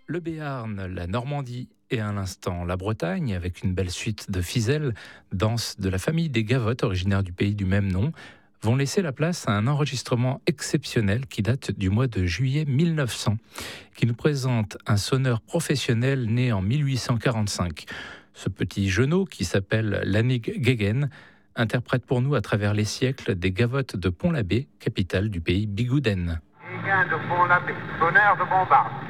Le Béarn, la Normandie et à l'instant la Bretagne, avec une belle suite de Fizelles, danse de la famille des Gavottes, originaire du pays du même nom, vont laisser la place à un enregistrement exceptionnel qui date du mois de juillet 1900, qui nous présente un sonneur professionnel né en 1845. Ce petit genou, qui s'appelle Lannig Gegen, interprète pour nous à travers les siècles des Gavottes de Pont-l'Abbé, capitale du pays Bigouden. Gegen de Pont-l'Abbé, sonneur de Bombarde.